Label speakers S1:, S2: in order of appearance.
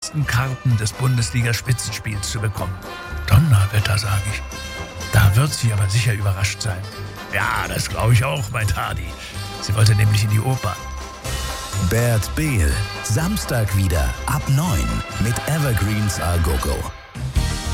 S1: letzten Karten des Bundesliga-Spitzenspiels zu bekommen. Donnerwetter, sage ich. Da wird sie aber sicher überrascht sein. Ja, das glaube ich auch, meint Hardy. Sie wollte nämlich in die Oper.
S2: Bert Behl, Samstag wieder ab 9 mit Evergreens A Go Go.